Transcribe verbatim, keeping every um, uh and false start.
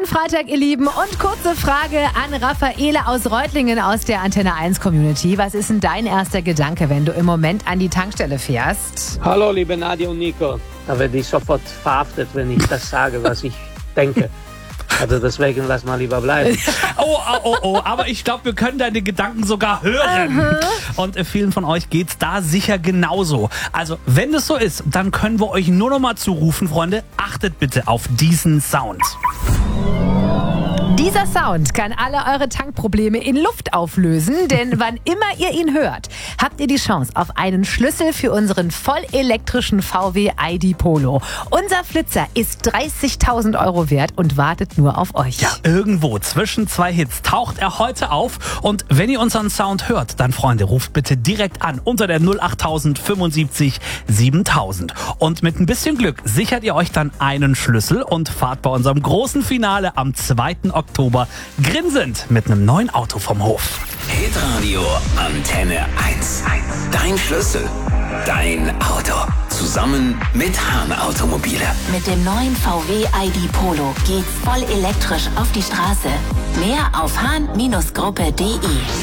Freitag, ihr Lieben. Und kurze Frage an Raffaele aus Reutlingen aus der Antenne eins Community. Was ist denn dein erster Gedanke, wenn du im Moment an die Tankstelle fährst? Hallo, liebe Nadia und Nico. Da werde ich sofort verhaftet, wenn ich das sage, was ich denke. Also deswegen lass mal lieber bleiben. Oh, oh, oh, oh, aber ich glaube, wir können deine Gedanken sogar hören. Aha. Und äh, vielen von euch geht's da sicher genauso. Also, wenn das so ist, dann können wir euch nur noch mal zurufen, Freunde, achtet bitte auf diesen Sound. Dieser Sound kann alle eure Tankprobleme in Luft auflösen, denn wann immer ihr ihn hört, habt ihr die Chance auf einen Schlüssel für unseren vollelektrischen V W I D Polo. Unser Flitzer ist dreißigtausend Euro wert und wartet nur auf euch. Ja, irgendwo zwischen zwei Hits taucht er heute auf. Und wenn ihr unseren Sound hört, dann, Freunde, ruft bitte direkt an unter der null achttausend fünfundsiebzig siebentausend. Und mit ein bisschen Glück sichert ihr euch dann einen Schlüssel und fahrt bei unserem großen Finale am zweiten Oktober grinsend mit einem neuen Auto vom Hof. Hitradio Antenne eins. Dein Schlüssel, dein Auto. Zusammen mit Hahn Automobile. Mit dem neuen V W I D Polo geht's voll elektrisch auf die Straße. Mehr auf hahn Gruppe punkt de.